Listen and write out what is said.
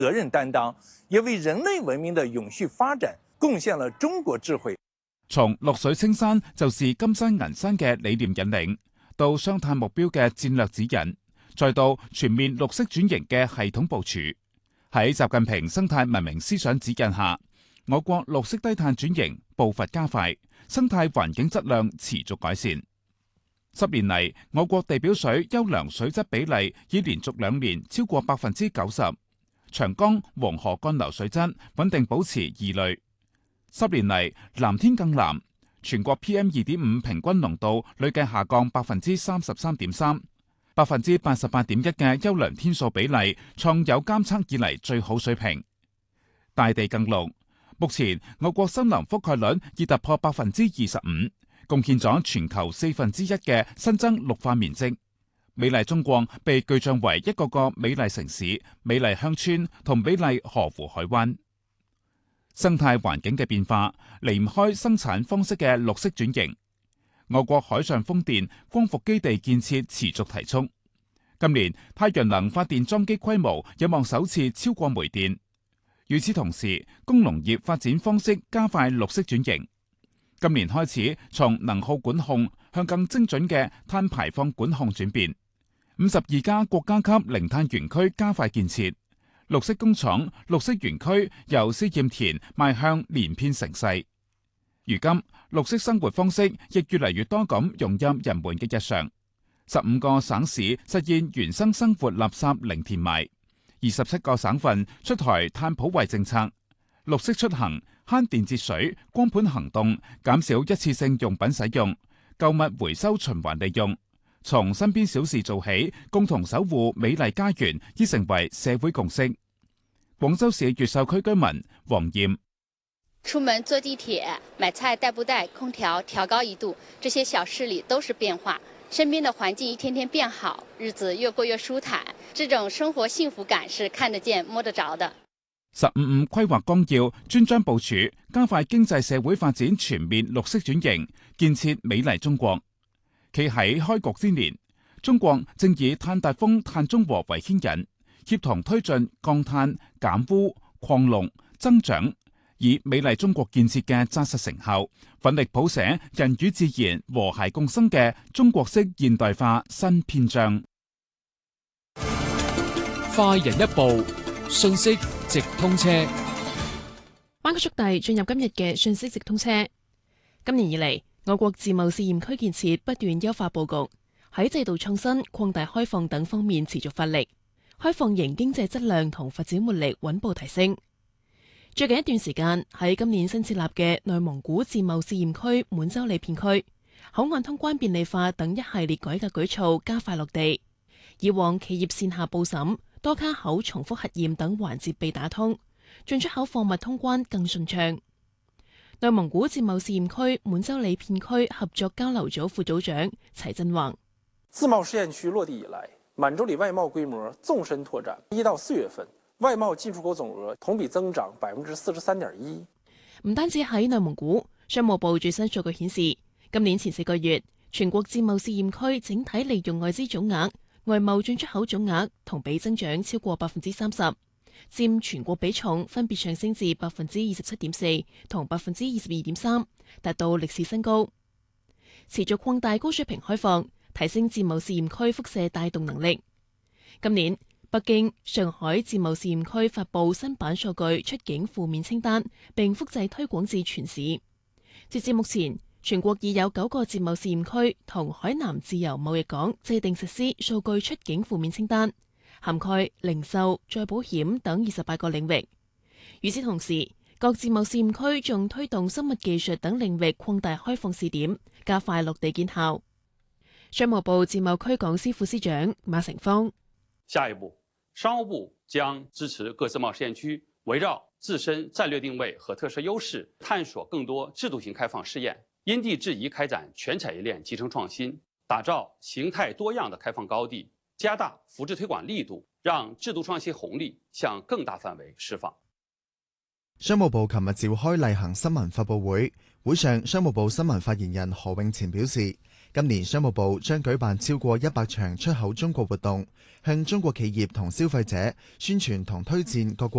責任擔當，也為人類文明的永續發展貢獻了中國智慧。 從綠水青山就是金山銀山嘅理念引領，到雙碳目標嘅戰略指引，再到全面綠色轉型嘅系統部署，喺習近平生態文明思想指引下，我國綠色低碳轉型步伐加快，生態環境質量持續改善。10年嚟，我國地表水優良水質比例已連續2年超過90%，長江、黃河幹流水質穩定保持2類。10年嚟，藍天更藍，全國 PM2.5 平均濃度累計下降33.3%， 88.1%嘅優良天數比例創有監測以嚟最好水平。大地更綠，目前我國森林覆蓋率已突破25%，貢獻咗全球1/4嘅新增綠化面積。美麗中國被具象為一個個美麗城市、美麗鄉村同美麗河湖海灣。生態環境嘅變化離唔開生產方式嘅綠色轉型。我國海上風電、光伏基地建設持續提速。今年太陽能發電裝機規模有望首次超過煤電。與此同時，工農業發展方式加快綠色轉型。今年開始，從能耗管控向更精準嘅碳排放管控轉變。52家國家級零碳園區加快建設。綠色工廠、綠色園區由試驗田邁向連片成勢。如今，綠色生活方式亦越嚟越多咁融入人們嘅日常。15個省市實現原生生活垃圾零填埋，27個省份出台碳普惠政策。綠色出行、慳電節水、光盤行動、減少一次性用品使用、購物回收循環利用。從身邊小事做起，共同守護美麗家園，已成為社會共識。廣州市越秀區居民黃艷： 出門坐地鐵、買菜帶不帶空調調高1度，這些小事裏都是變化。身邊的環境一天天變好，日子越過越舒坦，這種生活幸福感是看得見摸得着的。 15規劃綱要專章部署，加快經濟社會發展全面綠色轉型，建設美麗中國。企喺開局之年，中國正以碳達峰、碳中和為牽引，協同推進降碳、減污、擴綠、增長，以美麗中國建設嘅紮實成效，奮力譜寫人與自然和諧共生嘅中國式現代化新篇章。 快人一步，信息直通車。 班級速遞進入今日嘅信息直通車。今年以嚟，我國自貿試驗區建設不斷優化佈局，喺制度創新、擴大開放等方面持續發力，開放型經濟質量同發展活力穩步提升。最近一段時間，喺今年新設立嘅內蒙古自貿試驗區滿洲里片區，口岸通關便利化等一系列改革舉措加快落地。以往企業線下報審、多卡口重複核驗等環節被打通，進出口貨物通關更順暢。內蒙古自貿試驗區滿洲里片區合作交流組副組長齊振宏： 自貿試驗區落地以來，滿洲里外貿規模縱深拓展。1到4月份，外貿進出口總額同比增長43.1%。 唔單止喺內蒙古，商務部最新數據顯示，今年前4個月，全國自貿試驗區整體利用外資總額、外貿進出口總額同比增長超過30%。佔全國比重分別上升至27.4%同22.3%，達到歷史新高。持續擴大高水平開放，提升自貿試驗區輻射帶動能力。今年，北京、上海自貿試驗區發布新版數據出境負面清單，並複製推廣至全市。截至目前，全國已有9個自貿試驗區同海南自由貿易港制定實施數據出境負面清單，涵蓋零售、再保險等28個領域。與此同時，各自貿試驗區仲推動生物技術等領域擴大開放試點，加快落地見效。商務部自貿區講師副司長馬成芳： 下一步，商務部將支持各自貿試驗區圍繞自身戰略定位和特色優勢，探索更多制度性開放試驗，因地制宜開展全產業鏈集成創新，打造形態多樣的開放高地。加大扶持推廣力度，讓制度創新紅利向更大範圍釋放。 商務部琴日召開例行新聞發佈會，會上商務部新聞發言人何永前表示， 今年商務部將舉辦超過100場出口中國活動，向中國企業同消費者宣傳同推薦各國